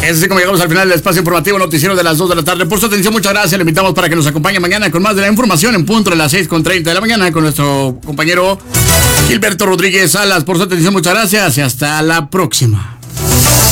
Es así como llegamos al final del espacio informativo noticiero de las 2 de la tarde. Por su atención, muchas gracias. Le invitamos para que nos acompañe mañana con más de la información en punto de las 6:30 de la mañana con nuestro compañero Gilberto Rodríguez Salas. Por su atención, muchas gracias y hasta la próxima.